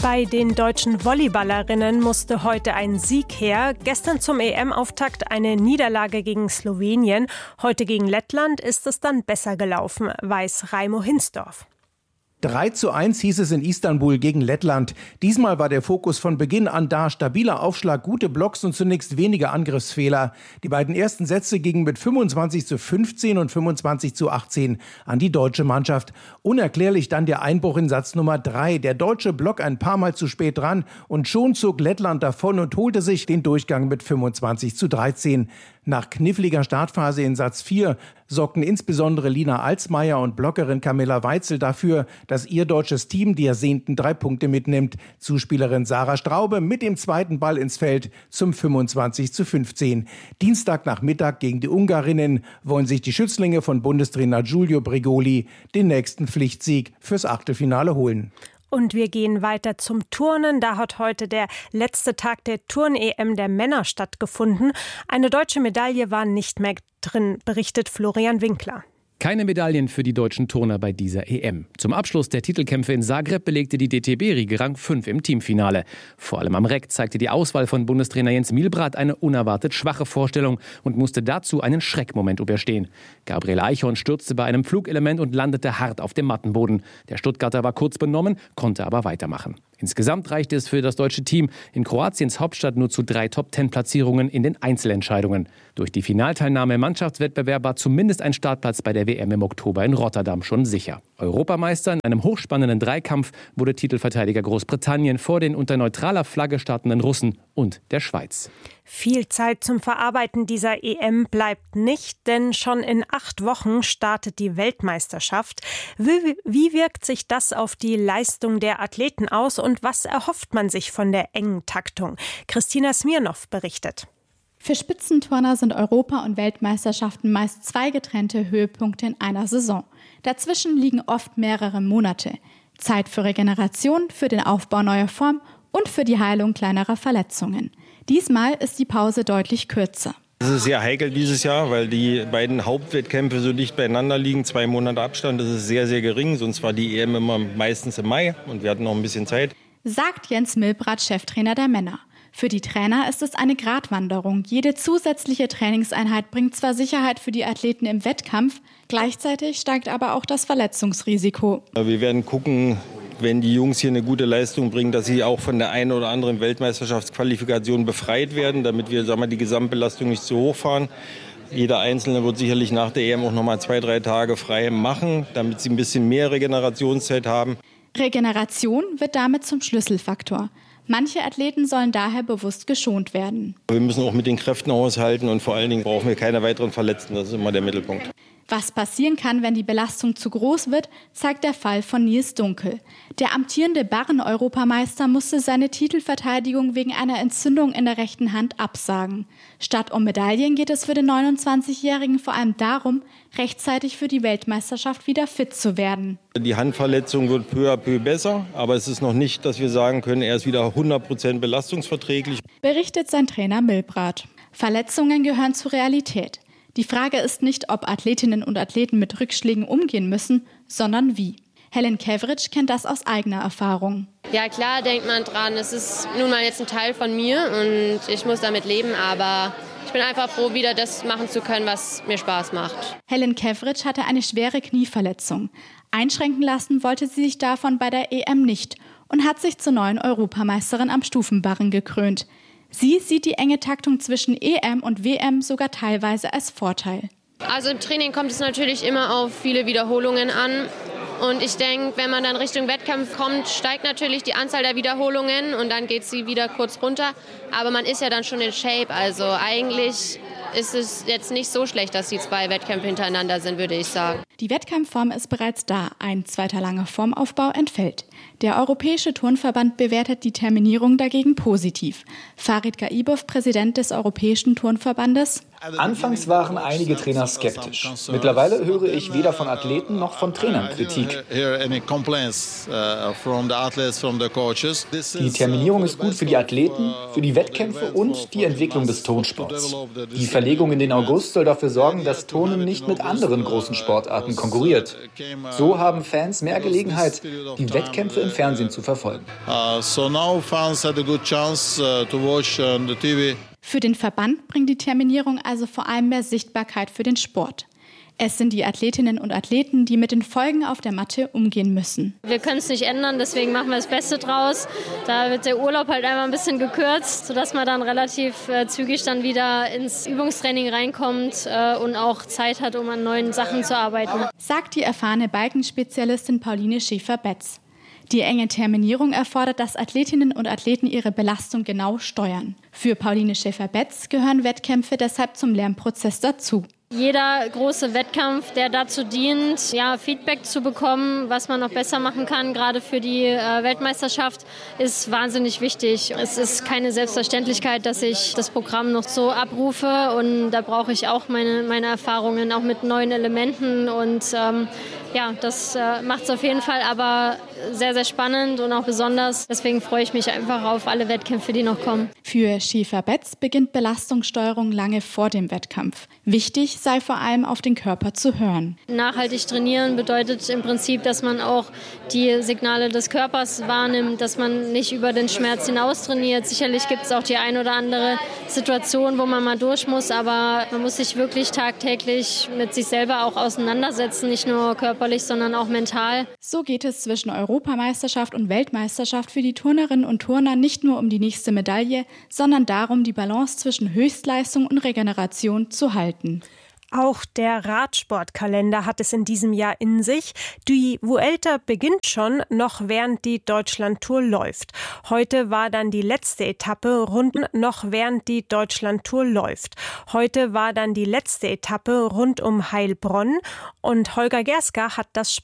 Bei den deutschen Volleyballerinnen musste heute ein Sieg her. Gestern zum EM-Auftakt eine Niederlage gegen Slowenien. Heute gegen Lettland ist es dann besser gelaufen, weiß Raimo Hinsdorf. 3:1 hieß es in Istanbul gegen Lettland. Diesmal war der Fokus von Beginn an da. Stabiler Aufschlag, gute Blocks und zunächst wenige Angriffsfehler. Die beiden ersten Sätze gingen mit 25:15 und 25:18 an die deutsche Mannschaft. Unerklärlich dann der Einbruch in Satz Nummer 3. Der deutsche Block ein paar Mal zu spät dran und schon zog Lettland davon und holte sich den Durchgang mit 25:13. Nach kniffliger Startphase in Satz 4 sorgten insbesondere Lina Alsmeier und Blockerin Camilla Weitzel dafür, dass ihr deutsches Team die ersehnten 3 Punkte mitnimmt. Zuspielerin Sarah Straube mit dem zweiten Ball ins Feld zum 25:15. Dienstagnachmittag gegen die Ungarinnen wollen sich die Schützlinge von Bundestrainer Giulio Brigoli den nächsten Pflichtsieg fürs Achtelfinale holen. Und wir gehen weiter zum Turnen. Da hat heute der letzte Tag der Turn-EM der Männer stattgefunden. Eine deutsche Medaille war nicht mehr drin, berichtet Florian Winkler. Keine Medaillen für die deutschen Turner bei dieser EM. Zum Abschluss der Titelkämpfe in Zagreb belegte die DTB-Riege Rang 5 im Teamfinale. Vor allem am Reck zeigte die Auswahl von Bundestrainer Jens Mielbrath eine unerwartet schwache Vorstellung und musste dazu einen Schreckmoment überstehen. Gabriel Eichhorn stürzte bei einem Flugelement und landete hart auf dem Mattenboden. Der Stuttgarter war kurz benommen, konnte aber weitermachen. Insgesamt reichte es für das deutsche Team in Kroatiens Hauptstadt nur zu 3 Top-10-Platzierungen in den Einzelentscheidungen. Durch die Finalteilnahme im Mannschaftswettbewerb war zumindest ein Startplatz bei der WM im Oktober in Rotterdam schon sicher. Europameister in einem hochspannenden Dreikampf wurde Titelverteidiger Großbritannien vor den unter neutraler Flagge startenden Russen und der Schweiz. Viel Zeit zum Verarbeiten dieser EM bleibt nicht, denn schon in 8 Wochen startet die Weltmeisterschaft. Wie wirkt sich das auf die Leistung der Athleten aus und was erhofft man sich von der engen Taktung? Christina Smirnow berichtet. Für Spitzenturner sind Europa- und Weltmeisterschaften meist 2 getrennte Höhepunkte in einer Saison. Dazwischen liegen oft mehrere Monate. Zeit für Regeneration, für den Aufbau neuer Form und für die Heilung kleinerer Verletzungen. Diesmal ist die Pause deutlich kürzer. Es ist sehr heikel dieses Jahr, weil die beiden Hauptwettkämpfe so dicht beieinander liegen. 2 Monate Abstand, das ist sehr, sehr gering. Sonst war die EM immer meistens im Mai und wir hatten noch ein bisschen Zeit. Sagt Jens Mielbrath, Cheftrainer der Männer. Für die Trainer ist es eine Gratwanderung. Jede zusätzliche Trainingseinheit bringt zwar Sicherheit für die Athleten im Wettkampf, gleichzeitig steigt aber auch das Verletzungsrisiko. Wir werden gucken, wenn die Jungs hier eine gute Leistung bringen, dass sie auch von der einen oder anderen Weltmeisterschaftsqualifikation befreit werden, damit wir die Gesamtbelastung nicht zu hoch fahren. Jeder Einzelne wird sicherlich nach der EM auch noch mal 2-3 Tage frei machen, damit sie ein bisschen mehr Regenerationszeit haben. Regeneration wird damit zum Schlüsselfaktor. Manche Athleten sollen daher bewusst geschont werden. Wir müssen auch mit den Kräften haushalten und vor allen Dingen brauchen wir keine weiteren Verletzten. Das ist immer der Mittelpunkt. Was passieren kann, wenn die Belastung zu groß wird, zeigt der Fall von Nils Dunkel. Der amtierende Barren-Europameister musste seine Titelverteidigung wegen einer Entzündung in der rechten Hand absagen. Statt um Medaillen geht es für den 29-Jährigen vor allem darum, rechtzeitig für die Weltmeisterschaft wieder fit zu werden. Die Handverletzung wird peu à peu besser, aber es ist noch nicht, dass wir sagen können, er ist wieder 100% belastungsverträglich. Berichtet sein Trainer Mielbrath. Verletzungen gehören zur Realität. Die Frage ist nicht, ob Athletinnen und Athleten mit Rückschlägen umgehen müssen, sondern wie. Helen Kevric kennt das aus eigener Erfahrung. Ja, klar denkt man dran, es ist nun mal jetzt ein Teil von mir und ich muss damit leben, aber ich bin einfach froh, wieder das machen zu können, was mir Spaß macht. Helen Kevric hatte eine schwere Knieverletzung. Einschränken lassen wollte sie sich davon bei der EM nicht und hat sich zur neuen Europameisterin am Stufenbarren gekrönt. Sie sieht die enge Taktung zwischen EM und WM sogar teilweise als Vorteil. Also im Training kommt es natürlich immer auf viele Wiederholungen an. Und ich denke, wenn man dann Richtung Wettkampf kommt, steigt natürlich die Anzahl der Wiederholungen und dann geht sie wieder kurz runter. Aber man ist ja dann schon in Shape. Also eigentlich ist es jetzt nicht so schlecht, dass die 2 Wettkämpfe hintereinander sind, würde ich sagen. Die Wettkampfform ist bereits da. Ein 2 langer Formaufbau entfällt. Der Europäische Turnverband bewertet die Terminierung dagegen positiv. Farid Gaibov, Präsident des Europäischen Turnverbandes: Anfangs waren einige Trainer skeptisch. Mittlerweile höre ich weder von Athleten noch von Trainern Kritik. Die Terminierung ist gut für die Athleten, für die Wettkämpfe und die Entwicklung des Turnsports. Die Verlegung in den August soll dafür sorgen, dass Turnen nicht mit anderen großen Sportarten Sportarten konkurriert. So haben Fans mehr Gelegenheit, die Wettkämpfe im Fernsehen zu verfolgen. Für den Verband bringt die Terminierung also vor allem mehr Sichtbarkeit für den Sport. Es sind die Athletinnen und Athleten, die mit den Folgen auf der Matte umgehen müssen. Wir können es nicht ändern, deswegen machen wir das Beste draus. Da wird der Urlaub halt einmal ein bisschen gekürzt, sodass man dann relativ zügig dann wieder ins Übungstraining reinkommt und auch Zeit hat, um an neuen Sachen zu arbeiten. Sagt die erfahrene Balkenspezialistin Pauline Schäfer-Betz. Die enge Terminierung erfordert, dass Athletinnen und Athleten ihre Belastung genau steuern. Für Pauline Schäfer-Betz gehören Wettkämpfe deshalb zum Lernprozess dazu. Jeder große Wettkampf, der dazu dient, Feedback zu bekommen, was man noch besser machen kann, gerade für die Weltmeisterschaft, ist wahnsinnig wichtig. Es ist keine Selbstverständlichkeit, dass ich das Programm noch so abrufe und da brauche ich auch meine Erfahrungen, auch mit neuen Elementen und das macht es auf jeden Fall aber sehr, sehr spannend und auch besonders. Deswegen freue ich mich einfach auf alle Wettkämpfe, die noch kommen. Für Schäfer-Betz beginnt Belastungssteuerung lange vor dem Wettkampf. Wichtig sei vor allem auf den Körper zu hören. Nachhaltig trainieren bedeutet im Prinzip, dass man auch die Signale des Körpers wahrnimmt, dass man nicht über den Schmerz hinaus trainiert. Sicherlich gibt es auch die ein oder andere Situation, wo man mal durch muss, aber man muss sich wirklich tagtäglich mit sich selber auch auseinandersetzen, nicht nur körperlich, sondern auch mental. So geht es zwischen Europameisterschaft und Weltmeisterschaft für die Turnerinnen und Turner nicht nur um die nächste Medaille, sondern darum, die Balance zwischen Höchstleistung und Regeneration zu halten. Auch der Radsportkalender hat es in diesem Jahr in sich. Die Vuelta beginnt schon, noch während die Deutschlandtour läuft. Heute war dann die letzte Etappe rund um Heilbronn und Holger Gerska hat das